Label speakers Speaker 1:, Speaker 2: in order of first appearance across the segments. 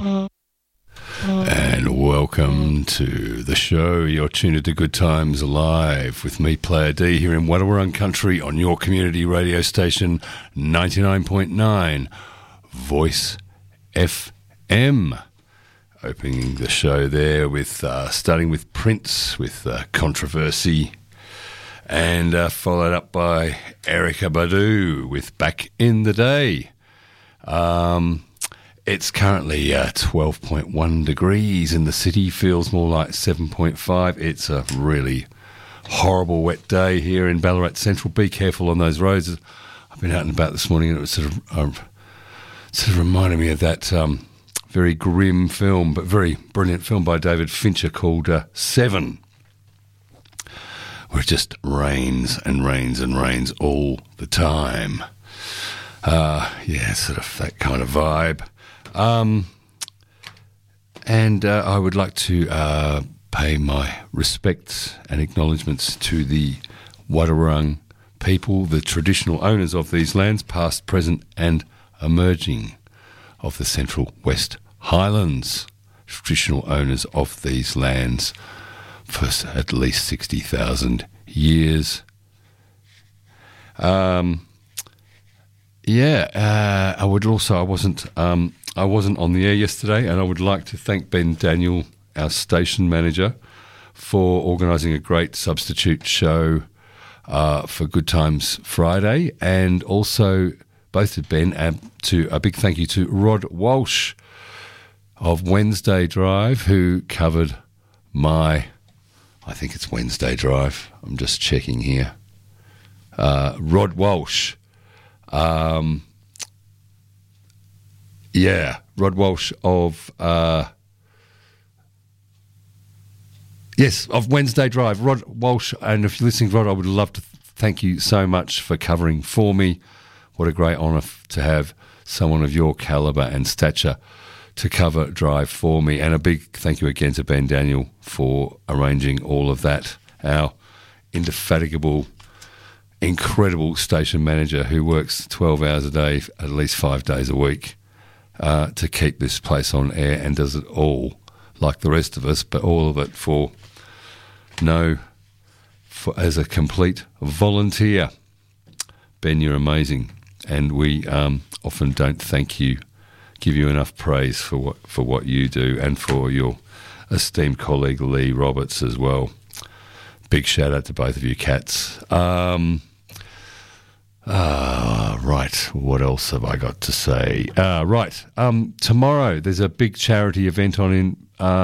Speaker 1: And welcome to the show. You're tuned to Good Times Live with me, Player D, here in Wadawurrung Country on your community radio station, 99.9 Voice FM. Opening the show there with starting with Prince with Controversy, and followed up by Erykah Badu with Back in the Day. It's currently 12.1 degrees in the city, feels more like 7.5. It's a really horrible wet day here in Ballarat Central. Be careful on those roads. I've been out and about this morning and it was sort of reminded me of that very grim film, but very brilliant film by David Fincher called Seven, where it just rains and rains and rains all the time. Yeah, sort of that kind of vibe. And I would like to pay my respects and acknowledgements to the Wadawurrung people, the traditional owners of these lands, past, present and emerging, of the Central West Highlands, traditional owners of these lands for at least 60,000 years. I would also, I wasn't on the air yesterday, and I would like to thank Ben Daniel, our station manager, for organising a great substitute show for Good Times Friday, and also both to Ben and to a big thank you to Rod Walsh of Wednesday Drive, who covered I think it's Wednesday Drive, I'm just checking here, Rod Walsh. Rod Walsh of of Wednesday Drive. Rod Walsh, and if you're listening, Rod, I would love to thank you so much for covering for me. What a great honour to have someone of your calibre and stature to cover Drive for me. And a big thank you again to Ben Daniel for arranging all of that. Our indefatigable, incredible station manager who works 12 hours a day, at least 5 days a week, to keep this place on air, and does it all like the rest of us, but all of it as a complete volunteer. Ben, you're amazing, and we often don't give you enough praise for what you do, and for your esteemed colleague Lee Roberts as well. Big shout out to both of you cats. Right, what else have I got to say? Tomorrow there's a big charity event on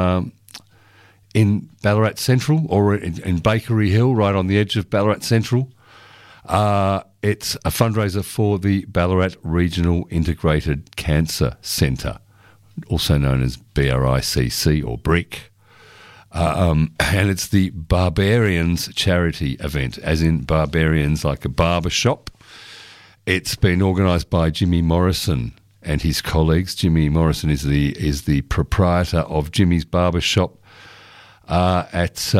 Speaker 1: in Ballarat Central, or in Bakery Hill, right on the edge of Ballarat Central. It's a fundraiser for the Ballarat Regional Integrated Cancer Centre, also known as BRICC or BRIC. And it's the Barbarians charity event, as in barbarians like a barber shop. It's been organised by Jimmy Morrison and his colleagues. Jimmy Morrison is the proprietor of Jimmy's Barber Shop at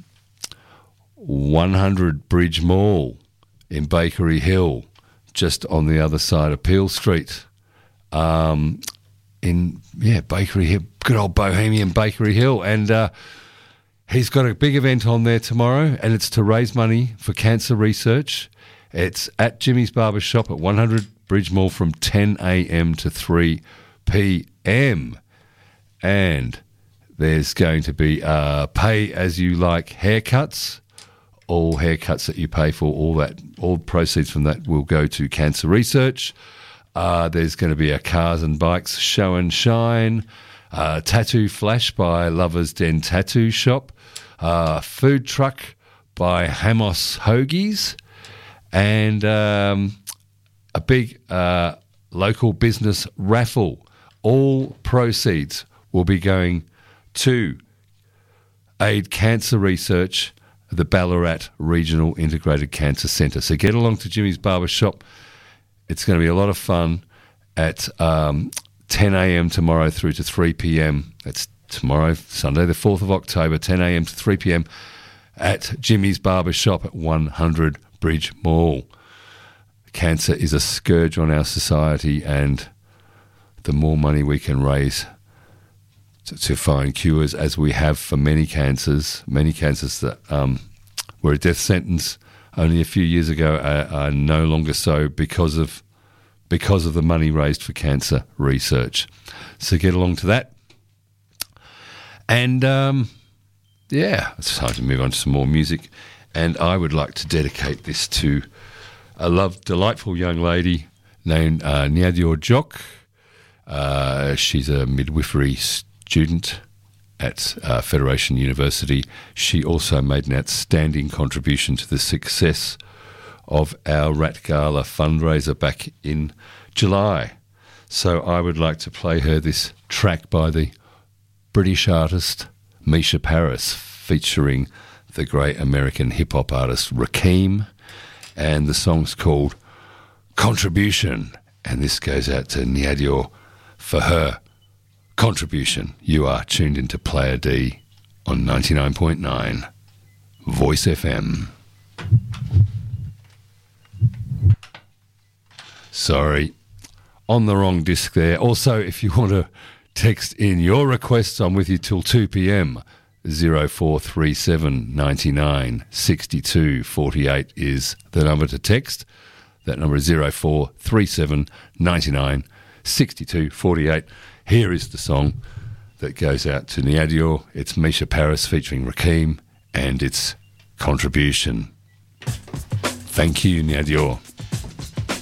Speaker 1: 100 Bridge Mall in Bakery Hill, just on the other side of Peel Street. Bakery Hill, good old bohemian Bakery Hill. And he's got a big event on there tomorrow, and it's to raise money for cancer research. It's at Jimmy's Barber Shop at 100 Bridge Mall from 10 a.m. to 3 p.m. And there's going to be pay-as-you-like haircuts. All haircuts that you pay for, all proceeds from that will go to cancer research. There's going to be a cars and bikes show and shine, tattoo flash by Lover's Den Tattoo Shop, food truck by Hamos Hoagies, and a big local business raffle. All proceeds will be going to aid cancer research at the Ballarat Regional Integrated Cancer Centre. So get along to Jimmy's Barber Shop. It's going to be a lot of fun at 10 a.m. tomorrow through to 3 p.m. That's tomorrow, Sunday, the 4th of October, 10 a.m. to 3 p.m. at Jimmy's Barber Shop at 100 Bridge Mall. Cancer is a scourge on our society, and the more money we can raise to find cures, as we have for many cancers that were a death sentence only a few years ago are no longer so because of the money raised for cancer research. So get along to that. And it's time to move on to some more music. And I would like to dedicate this to a delightful young lady named Nyadior Jock. She's a midwifery student at Federation University. She also made an outstanding contribution to the success of our Rat Gala fundraiser back in July. So I would like to play her this track by the British artist Misha Paris, featuring the great American hip-hop artist Rakim, and the song's called Contribution, and this goes out to Nyadior for her contribution. You are tuned into Player D on 99.9 Voice FM. Sorry, on the wrong disc there. Also, if you want to text in your requests, I'm with you till 2 p.m. 0437 99 62 48 is the number to text. That number is 0437 99 62 48. Here is the song that goes out to Nyadior. It's Misha Paris featuring Rakim, and it's Contribution. Thank you, Nyadior.